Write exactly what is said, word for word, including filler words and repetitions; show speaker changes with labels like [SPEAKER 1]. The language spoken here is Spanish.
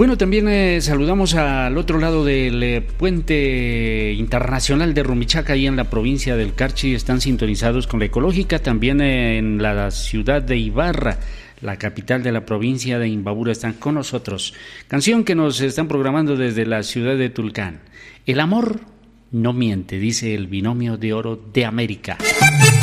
[SPEAKER 1] Bueno, también eh, saludamos al otro lado del eh, puente internacional de Rumichaca, ahí en la provincia del Carchi. Están sintonizados con la Ecológica, también eh, en la ciudad de Ibarra, la capital de la provincia de Imbabura, están con nosotros. Canción que nos están programando desde la ciudad de Tulcán. El amor no miente, dice el binomio de oro de América.